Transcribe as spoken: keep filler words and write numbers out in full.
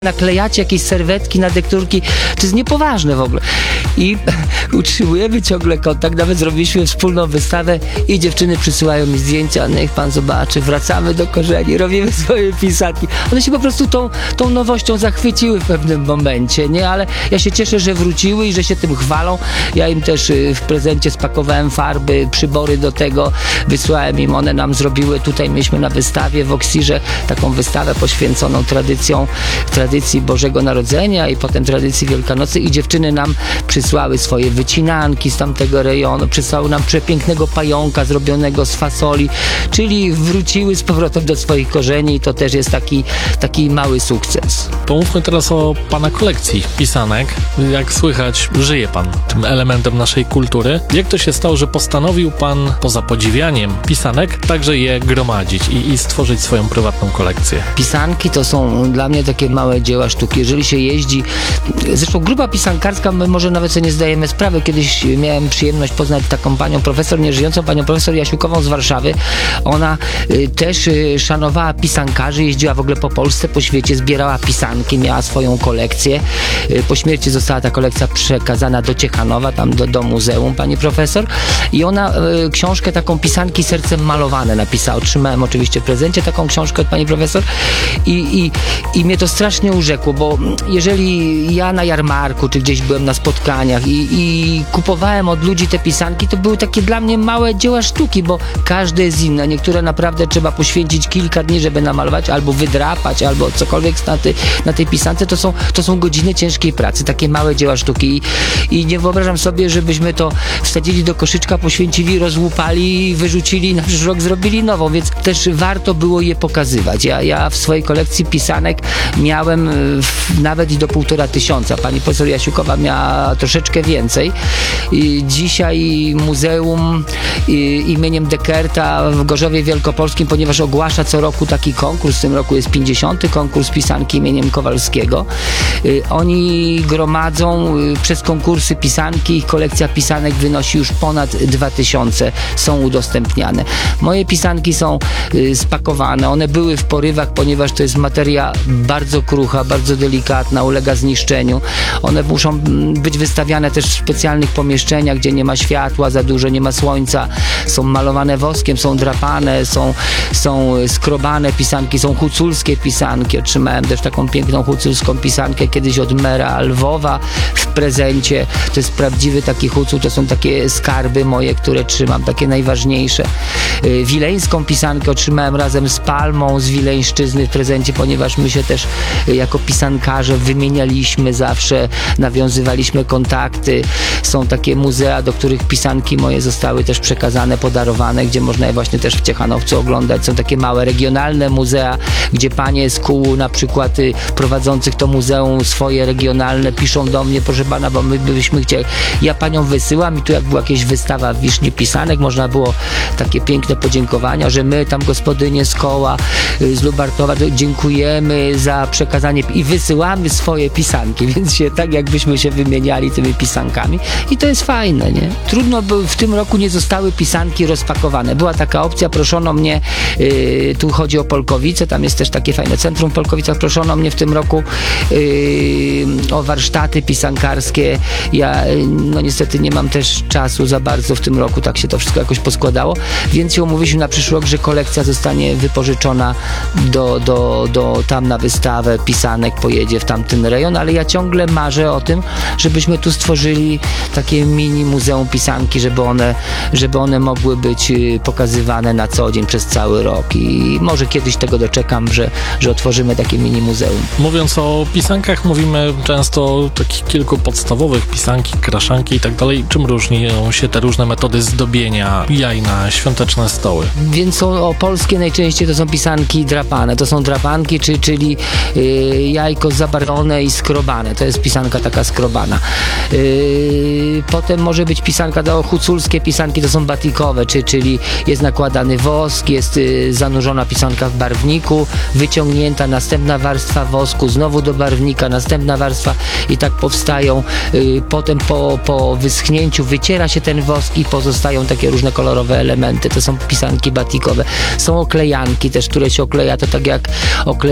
naklejacie jakieś serwetki na dekturki, to jest niepoważne w ogóle. I utrzymujemy ciągle kontakt, nawet zrobiliśmy wspólną wystawę i dziewczyny przysyłają mi zdjęcia, niech pan zobaczy, wracamy do korzeni, robimy swoje pisanki. One się po prostu tą, tą nowością zachwyciły w pewnym momencie, nie? Ale ja się cieszę, że wróciły i że się tym chwalą. Ja im też w prezencie spakowałem farby, przybory do tego, wysłałem im, one nam zrobiły, tutaj mieliśmy na wystawie w Oksirze taką wystawę poświęconą tradycjom, tradycji Bożego Narodzenia i potem tradycji Wielkanocy i dziewczyny nam przysłały swoje wycinanki z tamtego rejonu, przysłały nam przepięknego pająka zrobionego z fasoli, czyli wróciły z powrotem do swoich korzeni i to też jest taki, taki mały sukces. Pomówmy teraz o pana kolekcji pisanek. Jak słychać, żyje pan tym elementem naszej kultury. Jak to się stało, że postanowił pan poza podziwianiem pisanek także je gromadzić i, i stworzyć swoją prywatną kolekcję? Pisanki to są dla mnie takie małe dzieła sztuki. Jeżeli się jeździ, zresztą grupa pisankarska, my może nawet sobie nie zdajemy sprawy. Kiedyś miałem przyjemność poznać taką panią profesor, nieżyjącą panią profesor Jasiukową z Warszawy. Ona y, też y, szanowała pisankarzy, jeździła w ogóle po Polsce, po świecie, zbierała pisanki, miała swoją kolekcję. Y, po śmierci została ta kolekcja przekazana do Ciechanowa, tam do, do muzeum pani profesor i ona y, książkę taką Pisanki sercem malowane napisała. Otrzymałem oczywiście w prezencie taką książkę od pani profesor i, i, i mnie to strasznie urzekło, bo jeżeli ja na jarmarku, czy gdzieś byłem na spotkaniach i, i kupowałem od ludzi te pisanki, to były takie dla mnie małe dzieła sztuki, bo każde jest inne. Niektóre naprawdę trzeba poświęcić kilka dni, żeby namalować, albo wydrapać, albo cokolwiek na, ty, na tej pisance. To są, to są godziny ciężkiej pracy, takie małe dzieła sztuki i, i nie wyobrażam sobie, żebyśmy to wsadzili do koszyczka, poświęcili, rozłupali, wyrzucili i na przyszły rok zrobili nową, więc też warto było je pokazywać. Ja, ja w swojej kolekcji pisanek miałem w, nawet i do półtora tysiąca. Pani profesor Jasiukowa miała troszeczkę więcej. I dzisiaj muzeum i, imieniem Dekerta w Gorzowie Wielkopolskim, ponieważ ogłasza co roku taki konkurs, w tym roku jest pięćdziesiąty konkurs pisanki imieniem Kowalskiego. Y, oni gromadzą y, przez konkursy pisanki, ich kolekcja pisanek wynosi już ponad dwa tysiące, są udostępniane. Moje pisanki są y, spakowane, one były w porywach, ponieważ to jest materia bardzo krucha, bardzo delikatna, ulega zniszczeniu. One muszą być wystawiane też w specjalnych pomieszczeniach, gdzie nie ma światła za dużo, nie ma słońca. Są malowane woskiem, są drapane, są, są skrobane pisanki, są huculskie pisanki. Otrzymałem też taką piękną huculską pisankę kiedyś od mera Lwowa w prezencie. To jest prawdziwy taki hucul, to są takie skarby moje, które trzymam, takie najważniejsze. Wileńską pisankę otrzymałem razem z Palmą z Wileńszczyzny w prezencie, ponieważ my się też jako pisankarze wymienialiśmy zawsze, nawiązywaliśmy kontakty. Są takie muzea, do których pisanki moje zostały też przekazane, podarowane, gdzie można je właśnie też w Ciechanowcu oglądać. Są takie małe regionalne muzea, gdzie panie z kół na przykład y, prowadzących to muzeum swoje regionalne piszą do mnie, proszę pana, bo my byśmy chcieli, ja panią wysyłam i tu jak była jakaś wystawa w Wiszni pisanek, można było takie piękne podziękowania, że my tam gospodynie z koła, y, z Lubartowa, dziękujemy za przekazanie i wysyłamy swoje pisanki, więc się tak jakbyśmy się wymieniali tymi pisankami i to jest fajne, nie? Trudno, bo w tym roku nie zostały pisanki rozpakowane. Była taka opcja, proszono mnie, yy, tu chodzi o Polkowice, tam jest też takie fajne centrum w Polkowicach, proszono mnie w tym roku yy, o warsztaty pisankarskie. Ja no niestety nie mam też czasu za bardzo w tym roku, tak się to wszystko jakoś poskładało, więc się umówiliśmy na przyszły rok, że kolekcja zostanie wypożyczona do, do, do tam na wystawę pisanek, pojedzie w tamten rejon, ale ja ciągle marzę o tym, żebyśmy tu stworzyli takie mini muzeum pisanki, żeby one, żeby one mogły być pokazywane na co dzień przez cały rok i może kiedyś tego doczekam, że, że otworzymy takie mini muzeum. Mówiąc o pisankach, mówimy często o takich kilku podstawowych, pisanki, kraszanki i tak dalej. Czym różnią się te różne metody zdobienia jaj na świąteczne stoły? Więc są o polskie najczęściej to są pisanki drapane, to są drapanki, czy, czyli yy, jajko zabarwione i skrobane, to jest pisanka taka skrobana. Yy, potem może być pisanka, do huculskie pisanki to są batikowe, czy, czyli jest nakładany wosk, jest yy, zanurzona pisanka w barwniku, wyciągnięta następna warstwa wosku, znowu do barwnika, następna warstwa i tak powstają. Yy, potem po, po wyschnięciu wyciera się ten wosk i pozostają takie różne kolorowe elementy. To są pisanki batikowe. Są oklejanki też, które się okleja, to tak jak okleja